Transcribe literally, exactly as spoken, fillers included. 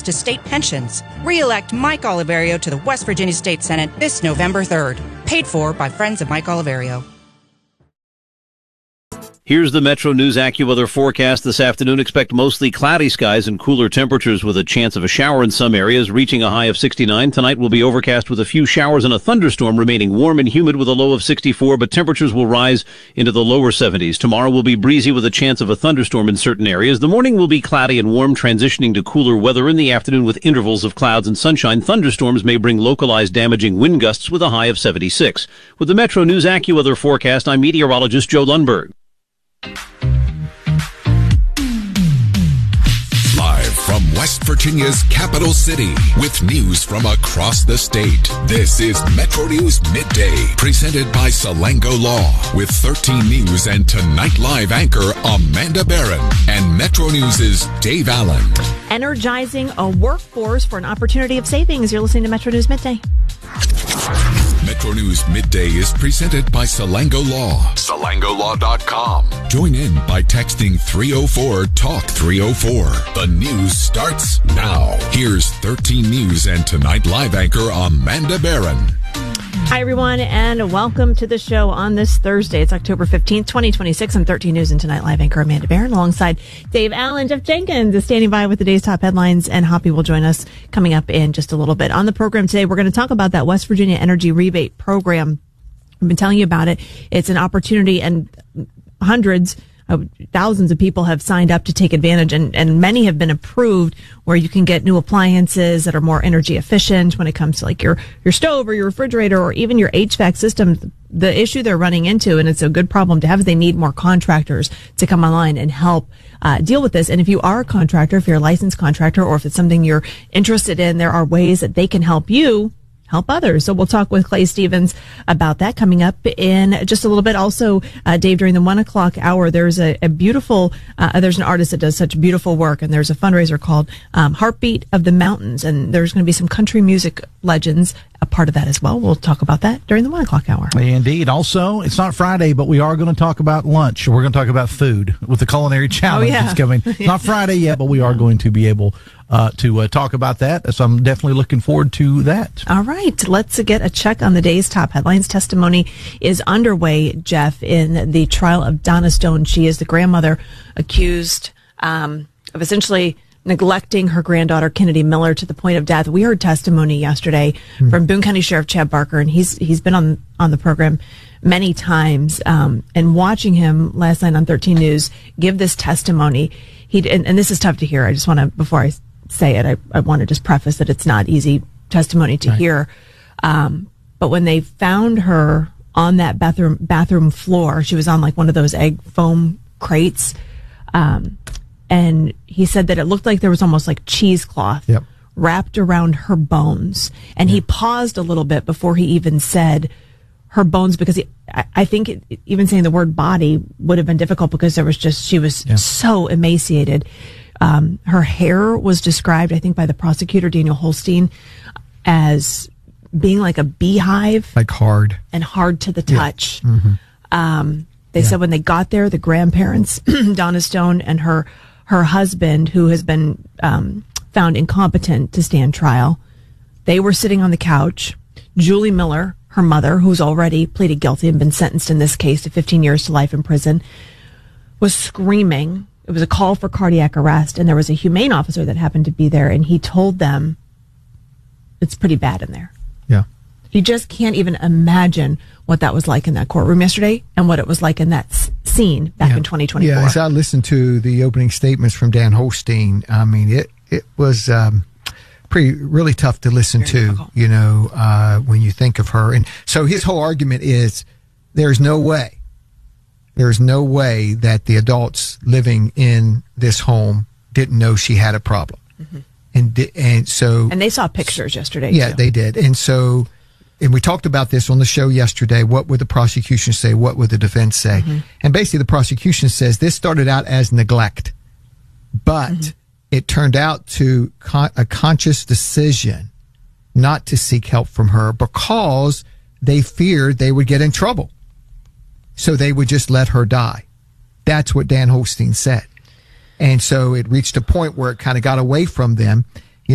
to state pensions. Re-elect Mike Oliverio to the West Virginia State Senate this November third. Paid for by friends of Mike Oliverio. Here's the Metro News AccuWeather forecast this afternoon. Expect mostly cloudy skies and cooler temperatures with a chance of a shower in some areas, reaching a high of sixty-nine. Tonight will be overcast with a few showers and a thunderstorm, remaining warm and humid with a low of sixty-four, but temperatures will rise into the lower seventies. Tomorrow will be breezy with a chance of a thunderstorm in certain areas. The morning will be cloudy and warm, transitioning to cooler weather in the afternoon with intervals of clouds and sunshine. Thunderstorms may bring localized damaging wind gusts with a high of seventy-six. With the Metro News AccuWeather forecast, I'm meteorologist Joe Lundberg. Live from West Virginia's capital city with news from across the state. This is Metro News Midday, presented by Salango Law, with thirteen News and Tonight Live anchor Amanda Barron and Metro News' Dave Allen. Energizing a workforce for an opportunity of savings. You're listening to Metro News Midday. Metro News Midday is presented by Salango Law. Salango Law dot com. Join in by texting three oh four talk three oh four. The news starts now. Here's thirteen News and Tonight Live anchor Amanda Barron. Hi, everyone, and welcome to the show on this Thursday. It's October fifteenth, twenty twenty-six. I'm thirteen News and Tonight Live anchor Amanda Barron alongside Dave Allen. Jeff Jenkins is standing by with the day's top headlines, and Hoppy will join us coming up in just a little bit. On the program today, we're going to talk about that West Virginia Energy Rebate Program. I've been telling you about it. It's an opportunity, and hundreds Uh, thousands of people have signed up to take advantage, and, and many have been approved, where you can get new appliances that are more energy efficient when it comes to like your, your stove or your refrigerator or even your H V A C system. The issue they're running into, and it's a good problem to have, is they need more contractors to come online and help uh, deal with this. And if you are a contractor, if you're a licensed contractor, or if it's something you're interested in, there are ways that they can help you help others. So we'll talk with Clay Stevens about that coming up in just a little bit. Also, uh, Dave, during the one o'clock hour, there's a, a beautiful, uh, there's an artist that does such beautiful work, and there's a fundraiser called um, Heartbeat of the Mountains, and there's going to be some country music legends a part of that as well. We'll talk about that during the one o'clock hour. Indeed. Also, it's not Friday, but we are going to talk about lunch. We're going to talk about food with the culinary challenge oh, yeah. that's coming. It's not Friday yet, but we are going to be able uh, to uh, talk about that. So I'm definitely looking forward to that. All right. Let's get a check on the day's top headlines. Testimony is underway, Jeff, in the trial of Donna Stone. She is the grandmother accused um, of essentially neglecting her granddaughter, Kennedy Miller, to the point of death. We heard testimony yesterday mm. from Boone County Sheriff Chad Barker, and he's he's been on on the program many times. Um, and watching him last night on thirteen News give this testimony, he and, and this is tough to hear. I just want to, before I say it, I, I want to just preface that it's not easy testimony to right. hear. Um, but when they found her on that bathroom bathroom floor, she was on like one of those egg foam crates. Um, And he said that it looked like there was almost like cheesecloth yep. wrapped around her bones. And yep. he paused a little bit before he even said her bones, because he, I, I think it, even saying the word body would have been difficult, because there was just, she was yep. so emaciated. Um, her hair was described, I think, by the prosecutor, Daniel Holstein, as being like a beehive. Like hard. And hard to the touch. Yeah. Mm-hmm. Um, they yeah. said when they got there, the grandparents, Donna Stone and her her husband, who has been um, found incompetent to stand trial, they were sitting on the couch. Julie Miller, her mother, who's already pleaded guilty and been sentenced in this case to fifteen years to life in prison, was screaming. It was a call for cardiac arrest, and there was a humane officer that happened to be there, and he told them it's pretty bad in there. Yeah. You just can't even imagine what that was like in that courtroom yesterday and what it was like in that s- scene back yeah. in twenty twenty-four. Yeah, as I listened to the opening statements from Dan Holstein, I mean, it, it was um, pretty, really tough to listen Very to, difficult. you know, uh, when you think of her. And so his whole argument is there's no way, there's no way that the adults living in this home didn't know she had a problem. Mm-hmm. And, di- and so. And they saw pictures yesterday. Yeah, too. they did. And so. And we talked about this on the show yesterday. What would the prosecution say? What would the defense say? Mm-hmm. And basically the prosecution says this started out as neglect, but mm-hmm. it turned out to con- a conscious decision not to seek help from her because they feared they would get in trouble. So they would just let her die. That's what Dan Holstein said. And so it reached a point where it kind of got away from them.